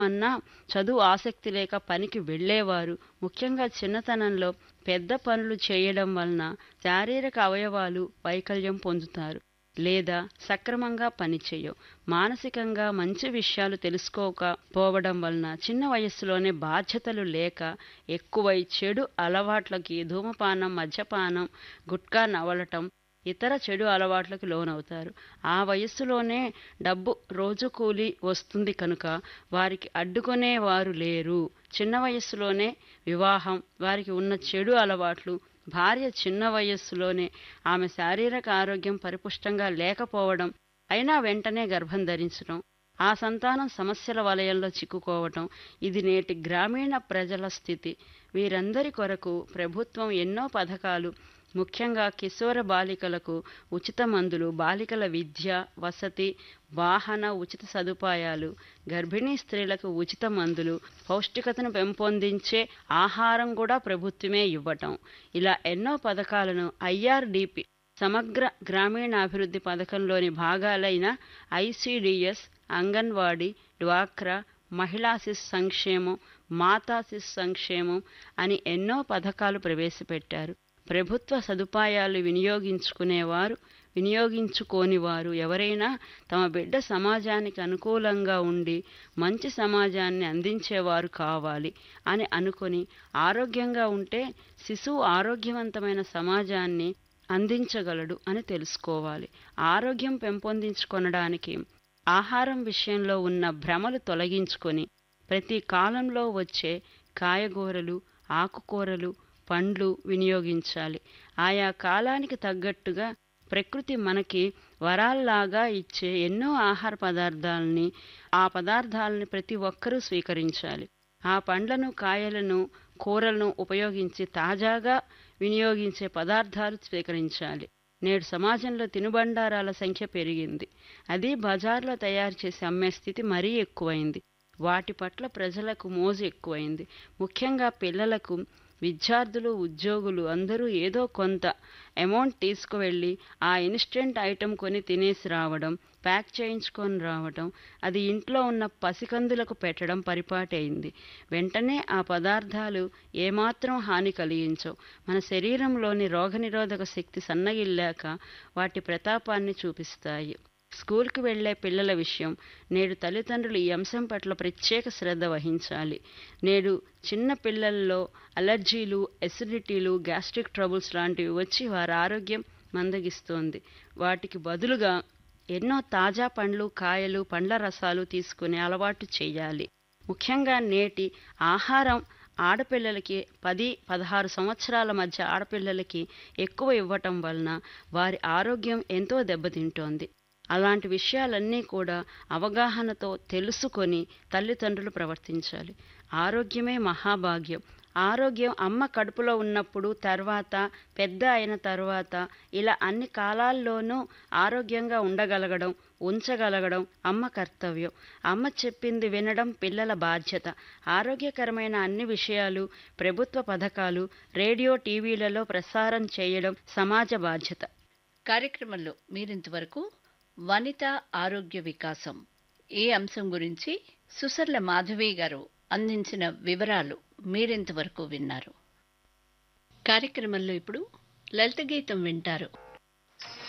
అన్నా చదువు ఆసక్తి లేక పనికి వెళ్ళేవారు ముఖ్యంగా చిన్నతనంలో పెద్ద పనులు చేయడం వలన శారీరక అవయవాలు వైకల్యం పొందుతారు లేదా సక్రమంగా పనిచేయవు. మానసికంగా మంచి విషయాలు తెలుసుకోకపోవడం వలన చిన్న వయస్సులోనే బాధ్యతలు లేక ఎక్కువై చెడు అలవాట్లకి ధూమపానం, మద్యపానం, గుట్కా నవలటం, ఇతర చెడు అలవాట్లకు లోనవుతారు. ఆ వయస్సులోనే డబ్బు రోజు కూలి వస్తుంది కనుక వారికి అడ్డుకునే వారు లేరు. చిన్న వయస్సులోనే వివాహం, వారికి ఉన్న చెడు అలవాట్లు, భార్య చిన్న వయస్సులోనే ఆమె శారీరక ఆరోగ్యం పరిపుష్టంగా లేకపోవడం, అయినా వెంటనే గర్భం ధరించడం, ఆ సంతానం సమస్యల వలయంలో చిక్కుకోవటం ఇది నేటి గ్రామీణ ప్రజల స్థితి. వీరందరి కొరకు ప్రభుత్వం ఎన్నో పథకాలు ముఖ్యంగా కిశోర బాలికలకు ఉచిత మందులు, బాలికల విద్య, వసతి, వాహన ఉచిత సదుపాయాలు, గర్భిణీ స్త్రీలకు ఉచిత మందులు, పౌష్టికతను పెంపొందించే ఆహారం కూడా ప్రభుత్వమే ఇవ్వటం, ఇలా ఎన్నో పథకాలను ఐఆర్డిపి సమగ్ర గ్రామీణాభివృద్ధి పథకంలోని భాగాలైన ఐసిడిఎస్, అంగన్వాడీ, డ్వాక్రా, మహిళా శిశు సంక్షేమం, మాతా శిశు సంక్షేమం అని ఎన్నో పథకాలు ప్రవేశపెట్టారు. ప్రభుత్వ సదుపాయాలు వినియోగించుకునేవారు, వినియోగించుకోనివారు ఎవరైనా తమ బిడ్డ సమాజానికి అనుకూలంగా ఉండి మంచి సమాజాన్ని అందించేవారు కావాలి అని అనుకొని ఆరోగ్యంగా ఉంటే శిశువు ఆరోగ్యవంతమైన సమాజాన్ని అందించగలడు అని తెలుసుకోవాలి. ఆరోగ్యం పెంపొందించుకొనడానికి ఆహారం విషయంలో ఉన్న భ్రమలు తొలగించుకొని ప్రతి కాలంలో వచ్చే కాయగూరలు, ఆకుకూరలు, పండ్లు వినియోగించాలి. ఆయా కాలానికి తగ్గట్టుగా ప్రకృతి మనకి వరాల్లాగా ఇచ్చే ఎన్నో ఆహార పదార్థాలని, ఆ పదార్థాలని ప్రతి ఒక్కరూ స్వీకరించాలి. ఆ పండ్లను, కాయలను, కూరలను ఉపయోగించి తాజాగా వినియోగించే పదార్థాలు స్వీకరించాలి. నేడు సమాజంలో తినుబండారాల సంఖ్య పెరిగింది. అది బజార్లో తయారు చేసి అమ్మే స్థితి మరీ ఎక్కువైంది. వాటి పట్ల ప్రజలకు మోజు ఎక్కువైంది. ముఖ్యంగా పిల్లలకు, విద్యార్థులు, ఉద్యోగులు అందరూ ఏదో కొంత అమౌంట్ తీసుకువెళ్ళి ఆ ఇన్స్టెంట్ ఐటెం కొని తినేసి రావడం, ప్యాక్ చేయించుకొని రావడం, అది ఇంట్లో ఉన్న పసికందులకు పెట్టడం పరిపాటైంది. వెంటనే ఆ పదార్థాలు ఏమాత్రం హాని కలిగించవు. మన శరీరంలోని రోగనిరోధక శక్తి సన్నగిల్లాక వాటి ప్రతాపాన్ని చూపిస్తాయి. స్కూల్కి వెళ్లే పిల్లల విషయం నేడు తల్లిదండ్రులు ఈ అంశం పట్ల ప్రత్యేక శ్రద్ధ వహించాలి. నేడు చిన్న పిల్లల్లో అలర్జీలు, ఎసిడిటీలు, గ్యాస్ట్రిక్ ట్రబుల్స్ లాంటివి వచ్చి వారి ఆరోగ్యం మందగిస్తోంది. వాటికి బదులుగా ఎన్నో తాజా పండ్లు, కాయలు, పండ్ల రసాలు తీసుకునే అలవాటు చేయాలి. ముఖ్యంగా నేటి ఆహారం ఆడపిల్లలకి 10-16 సంవత్సరాల మధ్య ఆడపిల్లలకి ఎక్కువ ఇవ్వటం వలన వారి ఆరోగ్యం ఎంతో దెబ్బతింటోంది. అలాంటి విషయాలన్నీ కూడా అవగాహనతో తెలుసుకొని తల్లిదండ్రులు ప్రవర్తించాలి. ఆరోగ్యమే మహాభాగ్యం. ఆరోగ్యం అమ్మ కడుపులో ఉన్నప్పుడు, తర్వాత పెద్ద అయిన తర్వాత ఇలా అన్ని కాలాల్లోనూ ఆరోగ్యంగా ఉండగలగడం, ఉంచగలగడం అమ్మ కర్తవ్యం. అమ్మ చెప్పింది వినడం పిల్లల బాధ్యత. ఆరోగ్యకరమైన అన్ని విషయాలు, ప్రభుత్వ పథకాలు రేడియో, టీవీలలో ప్రసారం చేయడం సమాజ బాధ్యత. కార్యక్రమంలో మీరింతవరకు వనిత ఆరోగ్య వికాసం ఈ అంశం గురించి సుసర్ల మాధవి గారు అందించిన వివరాలు మీరింతవరకు విన్నారు. కార్యక్రమంలో ఇప్పుడు లలిత గీతం వింటారు.